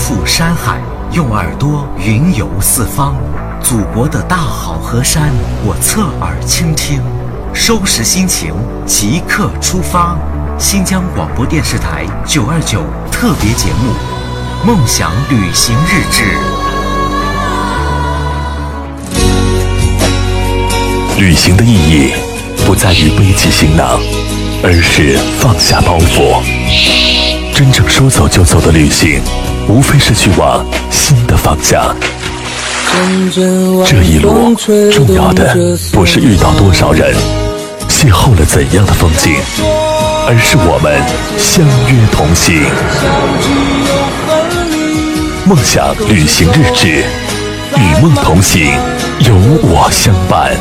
覆山海，用耳朵云游四方。祖国的大好河山，我侧耳倾听。收拾心情，即刻出发。新疆广播电视台929特别节目《梦想旅行日志》。 旅行的意义不在于背起行囊，而是放下包袱。真正说走就走的旅行，无非是去往新的方向。这一路重要的不是遇到多少人，邂逅了怎样的风景，而是我们相约同行。梦想旅行日志，与梦同行，有我相伴。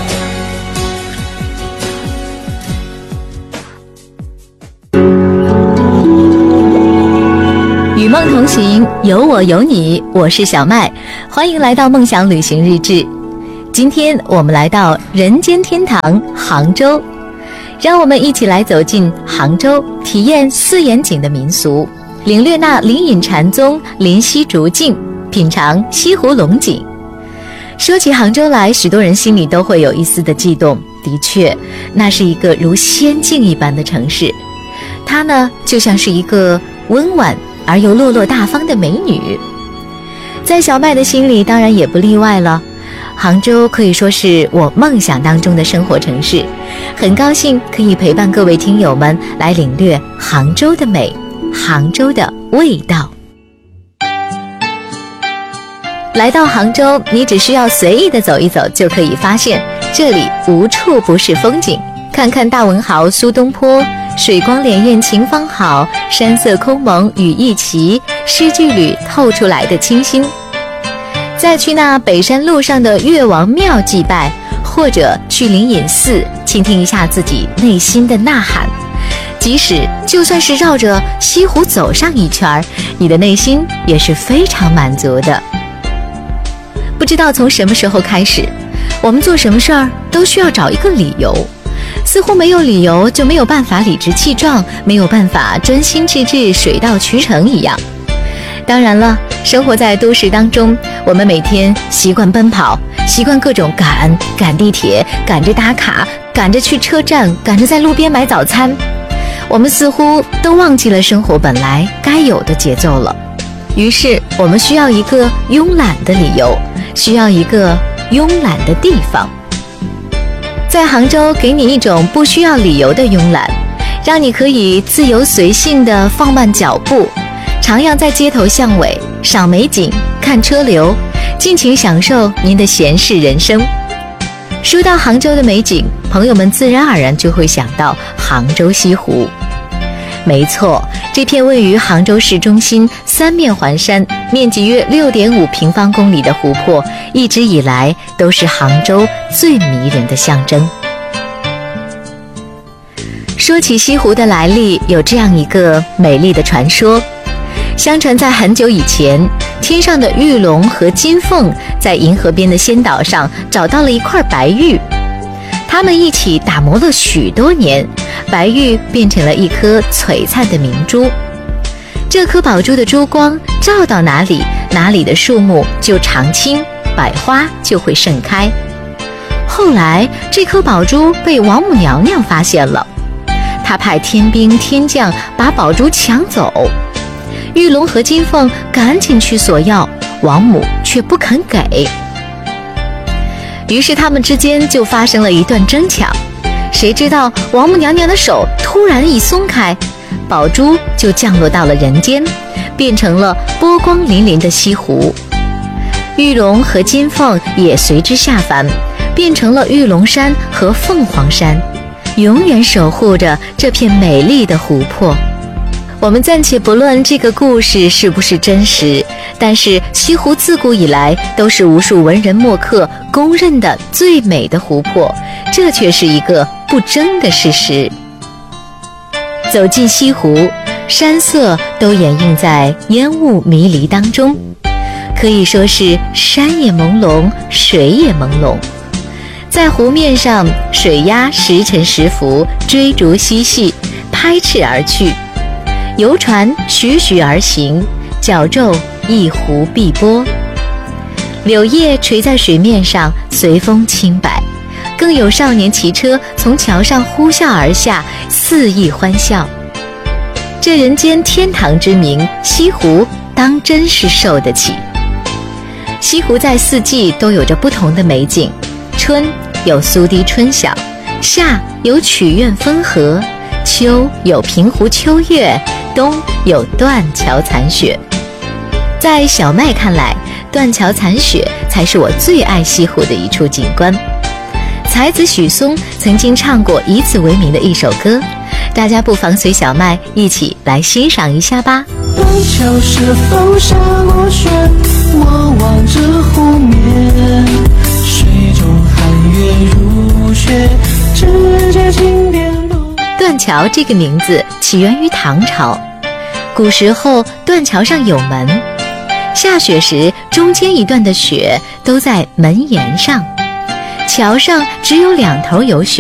与梦同行，有我有你，我是小麦，欢迎来到梦想旅行日志。今天我们来到人间天堂杭州，让我们一起来走进杭州，体验四眼井的民俗，领略那灵隐禅宗临溪竹径，品尝西湖龙井。说起杭州来，许多人心里都会有一丝的悸动。的确，那是一个如仙境一般的城市，它呢就像是一个温婉而又落落大方的美女。在小麦的心里当然也不例外了，杭州可以说是我梦想当中的生活城市，很高兴可以陪伴各位听友们来领略杭州的美，杭州的味道。来到杭州，你只需要随意的走一走，就可以发现这里无处不是风景。看看大文豪苏东坡，水光潋滟晴方好，山色空蒙雨亦奇，诗句里透出来的清新。再去那北山路上的岳王庙祭拜，或者去灵隐寺倾听一下自己内心的呐喊。就算是绕着西湖走上一圈，你的内心也是非常满足的。不知道从什么时候开始，我们做什么事儿都需要找一个理由，似乎没有理由就没有办法理直气壮，没有办法专心致志水到渠成一样。当然了，生活在都市当中，我们每天习惯奔跑，习惯各种赶地铁，赶着打卡，赶着去车站，赶着在路边买早餐，我们似乎都忘记了生活本来该有的节奏了。于是我们需要一个慵懒的理由，需要一个慵懒的地方。在杭州，给你一种不需要理由的慵懒，让你可以自由随性地放慢脚步，徜徉在街头巷尾，赏美景，看车流，尽情享受您的闲适人生。说到杭州的美景，朋友们自然而然就会想到杭州西湖。没错，这片位于杭州市中心，三面环山，面积约6.5平方公里的湖泊，一直以来都是杭州最迷人的象征。说起西湖的来历，有这样一个美丽的传说。相传在很久以前，天上的玉龙和金凤在银河边的仙岛上找到了一块白玉，他们一起打磨了许多年，白玉变成了一颗璀璨的明珠。这颗宝珠的珠光照到哪里，哪里的树木就常青，百花就会盛开。后来这颗宝珠被王母娘娘发现了，她派天兵天将把宝珠抢走。玉龙和金凤赶紧去索要，王母却不肯给。于是他们之间就发生了一段争抢，谁知道王母娘娘的手突然一松开，宝珠就降落到了人间，变成了波光粼粼的西湖。玉龙和金凤也随之下凡，变成了玉龙山和凤凰山，永远守护着这片美丽的湖泊。我们暂且不论这个故事是不是真实，但是西湖自古以来都是无数文人墨客公认的最美的湖泊，这却是一个不争的事实。走进西湖，山色都掩映在烟雾迷离当中，可以说是山也朦胧，水也朦胧。在湖面上，水鸭时沉时浮，追逐嬉戏，拍翅而去。游船徐徐而行，角骤一湖碧波。柳叶垂在水面上，随风轻摆，更有少年骑车从桥上呼啸而下，肆意欢笑。这人间天堂之名，西湖当真是受得起。西湖在四季都有着不同的美景，春有苏堤春晓，夏有曲院风荷，秋有平湖秋月，冬有断桥残雪。在小麦看来，断桥残雪才是我最爱西湖的一处景观。才子许嵩曾经唱过以此为名的一首歌，大家不妨随小麦一起来欣赏一下吧。 断桥是否下过雪，我望着湖面，水中寒月如雪，指尖轻点落。 断桥这个名字起源于唐朝，古时候断桥上有门，下雪时中间一段的雪都在门檐上，桥上只有两头有雪。